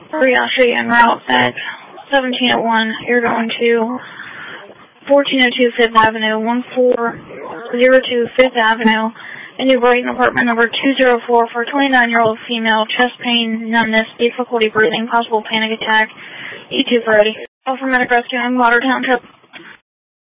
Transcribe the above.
Ariashi en route at 1701. You're going to 1402 Fifth Avenue, 1402 Fifth Avenue, in New Brighton, apartment number 204 for a 29-year-old female, chest pain, numbness, difficulty breathing, possible panic attack. E2 for ready. Alpha Medic Rescue in Watertown Trip.